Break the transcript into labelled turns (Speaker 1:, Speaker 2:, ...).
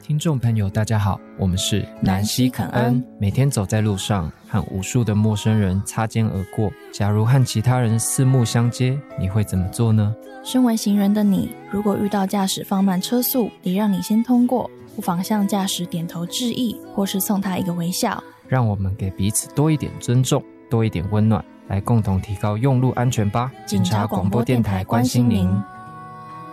Speaker 1: 听众朋友大家好，我们是
Speaker 2: 南西肯恩。
Speaker 1: 每天走在路上和无数的陌生人擦肩而过，假如和其他人四目相接，你会怎么做呢？
Speaker 2: 身为行人的你，如果遇到驾驶放慢车速也让你先通过，不妨向驾驶点头致意，或是送他一个微笑。
Speaker 1: 让我们给彼此多一点尊重，多一点温暖，来共同提高用路安全吧。
Speaker 2: 警察广播电台关心您。